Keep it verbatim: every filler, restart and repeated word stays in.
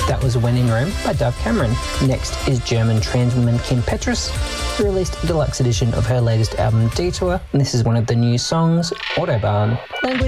That was When in Rome by Dove Cameron. Next is German trans woman Kim Petras, who released a deluxe edition of her latest album Detour, and this is one of the new songs, Autobahn. Language